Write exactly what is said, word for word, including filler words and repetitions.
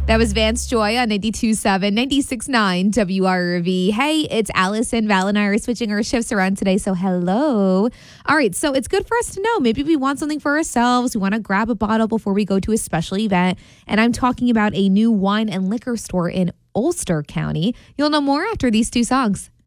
That was Vance Joy on ninety-two point seven, ninety-six point nine W R V. Hey, it's Allison. Val and I are switching our shifts around today, so hello. All right, so it's good for us to know. Maybe we want something for ourselves. We want to grab a bottle before we go to a special event. And I'm talking about a new wine and liquor store in Ulster County. You'll know more after these two songs.